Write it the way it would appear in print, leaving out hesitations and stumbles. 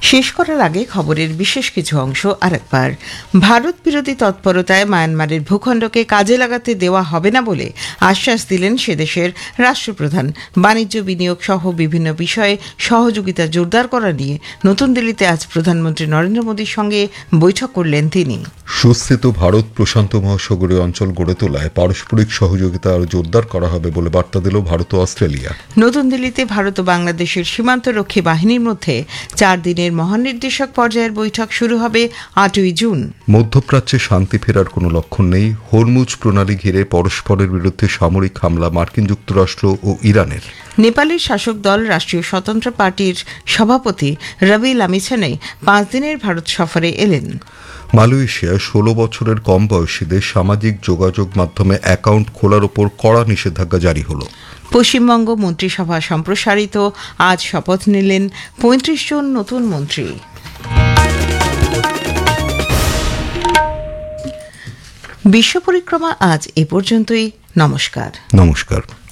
শেষ করার আগে খবরের বিশেষ কিছু অংশ আরেকবার। ভারত বিরোধী তৎপরতায় মায়ানমারের ভূখণ্ডকে কাজে লাগাতে দেওয়া হবে না বলে আশ্বাস দিলেন সে দেশের রাষ্ট্রপ্রধান। বাণিজ্য, বিনিয়োগ সহ বিভিন্ন বিষয়ে সহযোগিতা জোরদার করা নিয়ে নতুন দিল্লিতে আজ প্রধানমন্ত্রী নরেন্দ্র মোদীর সঙ্গে বৈঠক করলেন তিনি। সুস্থিত ভারত প্রশান্ত মহাসাগরীয় অঞ্চল গড়ে তোলায় পারস্পরিক সহযোগিতা আরও জোরদার করা হবে বলে বার্তা দিল ভারত ও অস্ট্রেলিয়া। নতুন দিল্লিতে ভারত ও বাংলাদেশের সীমান্তরক্ষী বাহিনীর মধ্যে 4 দিনের মহানির্দেশক পর্যায়ের বৈঠক শুরু হবে 8ই জুন। মধ্যপ্রাচ্যে শান্তি ফেরার কোনো লক্ষণ নেই। হরমুজ প্রণালী ঘিরে পরস্পরের বিরুদ্ধে সামরিক হামলা মার্কিন যুক্তরাষ্ট্র ও ইরানের। নেপালের শাসক দল রাষ্ট্রীয় স্বতন্ত্র পার্টির সভাপতি রবি লামিছানে 5 দিনের ভারত সফরে এলেন। মালয়েশিয়া 16 বছরের কম বয়সীদের সামাজিক যোগাযোগ মাধ্যমে অ্যাকাউন্ট খোলার ওপর কড়া নিষেধাজ্ঞা জারি হলো। পশ্চিমবঙ্গ মন্ত্রিসভা সম্প্রসারিত, আজ শপথ নিলেন 35 জন নতুন মন্ত্রী। বিশ্ব পরিক্রমা আজ এ পর্যন্তই। নমস্কার।